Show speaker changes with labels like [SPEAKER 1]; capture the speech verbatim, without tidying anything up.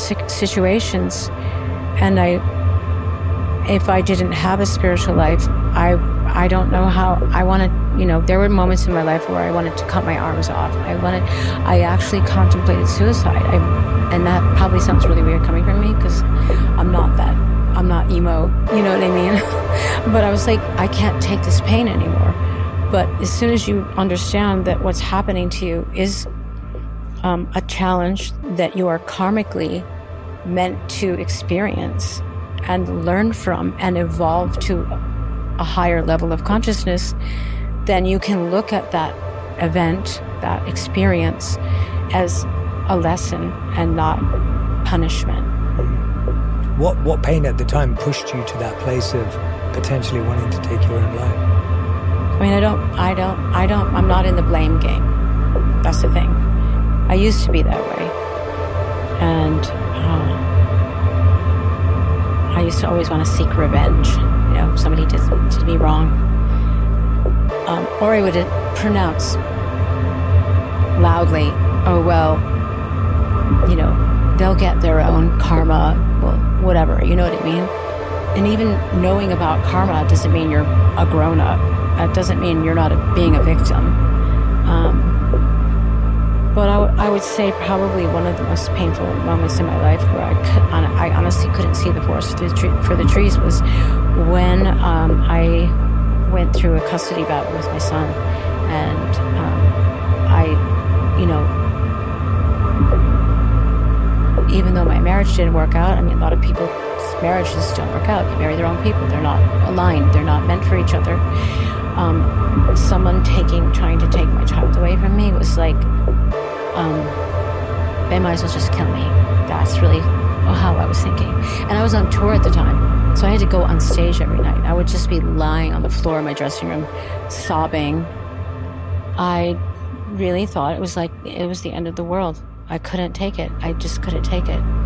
[SPEAKER 1] si- situations, and I, if I didn't have a spiritual life, I, I don't know how. I wanted, you know, there were moments in my life where I wanted to cut my arms off. I wanted, I actually contemplated suicide. I, and that probably sounds really weird coming from me because I'm not that. I'm not emo. You know what I mean? But I was like, I can't take this pain anymore. But as soon as you understand that what's happening to you is um, a challenge that you are karmically meant to experience and learn from and evolve to a higher level of consciousness, then you can look at that event, that experience, as a lesson and not punishment.
[SPEAKER 2] What what pain at the time pushed you to that place of potentially wanting to take your own life?
[SPEAKER 1] I mean, I don't, I don't, I don't, I'm not in the blame game. That's the thing. I used to be that way. And uh, I used to always want to seek revenge. You know, somebody did, did me wrong. Um, or I would pronounce loudly, oh, well, you know, they'll get their own karma, well, whatever, you know what I mean? And even knowing about karma doesn't mean you're a grown-up. That doesn't mean you're not a, being a victim. Um, but I, w- I would say probably one of the most painful moments in my life where I, could, I honestly couldn't see the forest for the, tre- for the trees was when um, I went through a custody battle with my son. And um, I, you know, even though my marriage didn't work out, I mean, a lot of people's marriages don't work out. They marry the wrong people. They're not aligned. They're not meant for each other. Um, someone taking, trying to take my child away from me was like, um, they might as well just kill me. That's really how I was thinking. And I was on tour at the time, so I had to go on stage every night. I would just be lying on the floor in my dressing room, sobbing. I really thought it was like, it was the end of the world. I couldn't take it. I just couldn't take it.